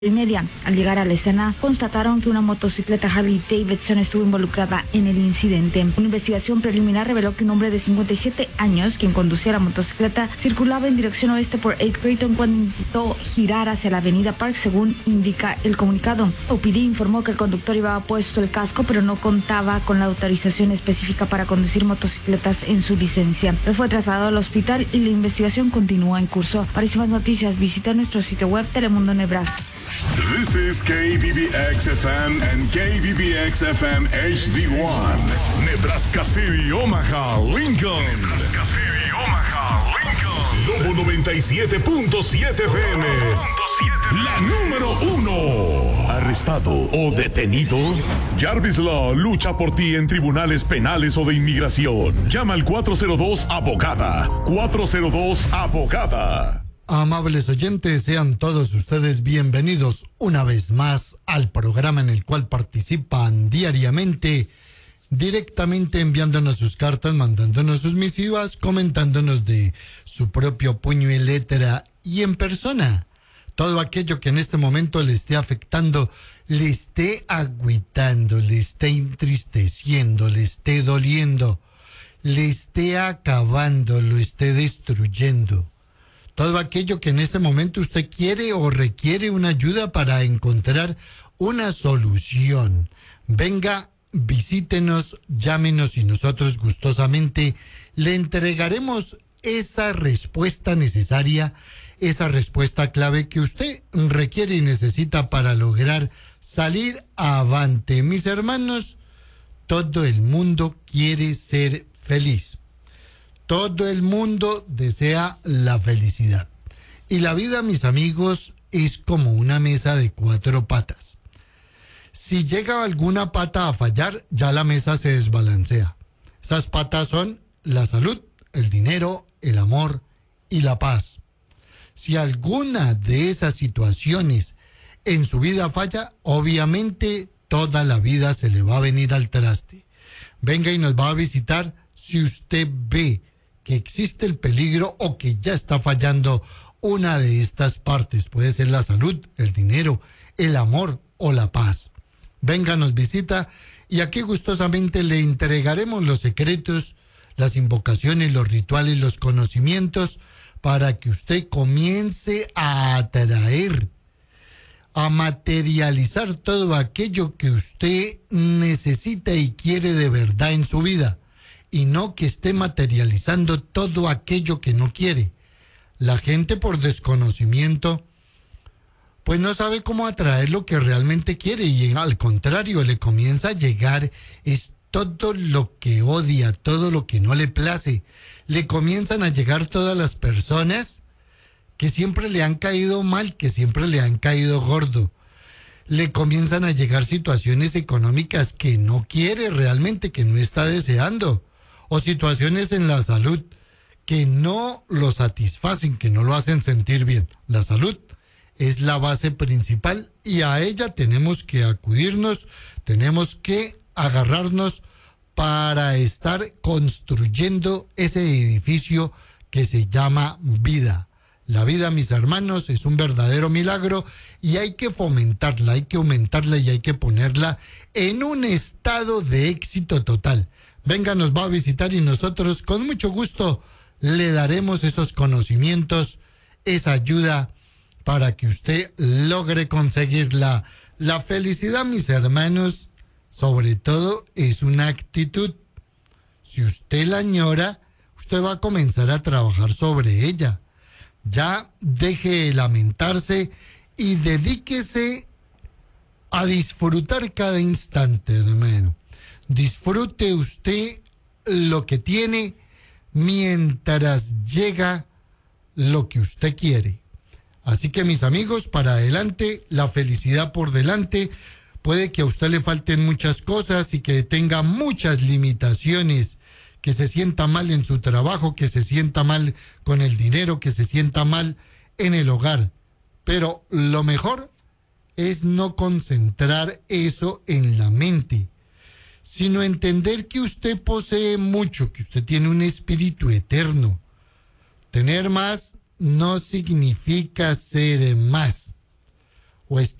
media. Al llegar a la escena, constataron que una motocicleta Harley Davidson estuvo involucrada en el incidente. Una investigación preliminar reveló que un hombre de 57 años, quien conducía la motocicleta, circulaba en dirección oeste por 8 Creighton cuando intentó girar hacia la avenida Park, según indica el comunicado. OPD informó que el conductor llevaba puesto el casco, pero no contaba con la autorización específica para conducir motocicletas en su licencia. Él fue trasladado al hospital y la investigación continúa en curso. Para más noticias, visita nuestro sitio web Telemundo Nebraska. This is KBBX-FM and KBBX-FM HD1. Nebraska City, Omaha, Lincoln. Nebraska City, Omaha, Lincoln. Lobo 97.7 FM. La número 1. ¿Arrestado o detenido? Jarvis Law lucha por ti en tribunales penales o de inmigración. Llama al 402-ABOGADA. 402-ABOGADA. Amables oyentes, sean todos ustedes bienvenidos una vez más al programa en el cual participan diariamente, directamente enviándonos sus cartas, mandándonos sus misivas, comentándonos de su propio puño y letra y en persona. Todo aquello que en este momento le esté afectando, le esté agüitando, le esté entristeciendo, le esté doliendo, le esté acabando, lo esté destruyendo. Todo aquello que en este momento usted quiere o requiere una ayuda para encontrar una solución. Venga, visítenos, llámenos y nosotros gustosamente le entregaremos esa respuesta necesaria, esa respuesta clave que usted requiere y necesita para lograr salir avante. Mis hermanos, todo el mundo quiere ser feliz. Todo el mundo desea la felicidad. Y la vida, mis amigos, es como una mesa de 4 patas. Si llega alguna pata a fallar, ya la mesa se desbalancea. Esas patas son la salud, el dinero, el amor y la paz. Si alguna de esas situaciones en su vida falla, obviamente toda la vida se le va a venir al traste. Venga y nos va a visitar si usted ve que existe el peligro o que ya está fallando una de estas partes. Puede ser la salud, el dinero, el amor o la paz. Venga, nos visita y aquí gustosamente le entregaremos los secretos, las invocaciones, los rituales, los conocimientos para que usted comience a atraer, a materializar todo aquello que usted necesita y quiere de verdad en su vida. Y no que esté materializando todo aquello que no quiere. La gente por desconocimiento, pues no sabe cómo atraer lo que realmente quiere y al contrario le comienza a llegar es todo lo que odia, todo lo que no le place. Le comienzan a llegar todas las personas que siempre le han caído mal, que siempre le han caído gordo. Le comienzan a llegar situaciones económicas que no quiere realmente, que no está deseando. O situaciones en la salud que no lo satisfacen, que no lo hacen sentir bien. La salud es la base principal y a ella tenemos que acudirnos, tenemos que agarrarnos para estar construyendo ese edificio que se llama vida. La vida, mis hermanos, es un verdadero milagro y hay que fomentarla, hay que aumentarla y hay que ponerla en un estado de éxito total. Venga, nos va a visitar y nosotros con mucho gusto le daremos esos conocimientos, esa ayuda para que usted logre conseguirla. La felicidad, mis hermanos, sobre todo es una actitud. Si usted la añora, usted va a comenzar a trabajar sobre ella. Ya deje de lamentarse y dedíquese a disfrutar cada instante, hermano. Disfrute usted lo que tiene mientras llega lo que usted quiere. Así que, mis amigos, para adelante, la felicidad por delante. Puede que a usted le falten muchas cosas y que tenga muchas limitaciones, que se sienta mal en su trabajo, que se sienta mal con el dinero, que se sienta mal en el hogar. Pero lo mejor es no concentrar eso en la mente, sino entender que usted posee mucho, que usted tiene un espíritu eterno. Tener más no significa ser más. o